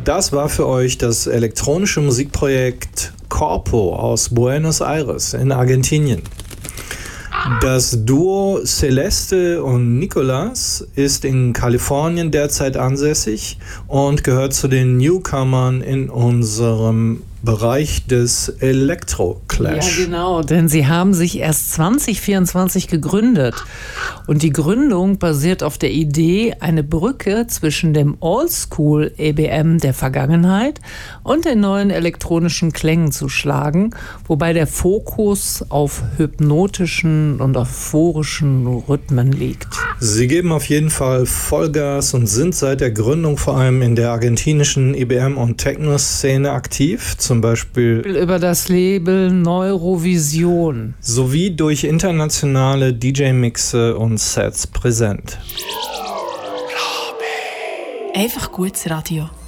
Das war für euch das elektronische Musikprojekt Corpo aus Buenos Aires in Argentinien. Das Duo Celeste und Nicolas ist in Kalifornien derzeit ansässig und gehört zu den Newcomern in unserem Bereich des Electro-Clash. Ja, genau, denn sie haben sich erst 2024 gegründet. Und die Gründung basiert auf der Idee, eine Brücke zwischen dem Oldschool-EBM der Vergangenheit und den neuen elektronischen Klängen zu schlagen, wobei der Fokus auf hypnotischen und euphorischen Rhythmen liegt. Sie geben auf jeden Fall Vollgas und sind seit der Gründung vor allem in der argentinischen EBM- und Techno-Szene aktiv, zum Beispiel über das Label Neurovision sowie durch internationale DJ-Mixe und Sets präsent. Einfach gutes Radio.